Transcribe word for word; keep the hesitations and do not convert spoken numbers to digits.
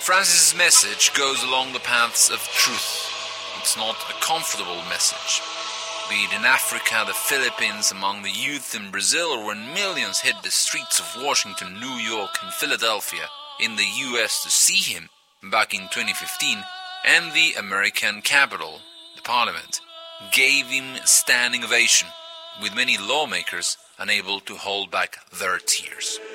Francis' message goes along the paths of truth. It's not a comfortable message. Be it in Africa, the Philippines, among the youth in Brazil, or when millions hit the streets of Washington, New York, and Philadelphia in the U S to see him back in twenty fifteen, and the American Capitol, the Parliament, gave him standing ovation, with many lawmakers unable to hold back their tears.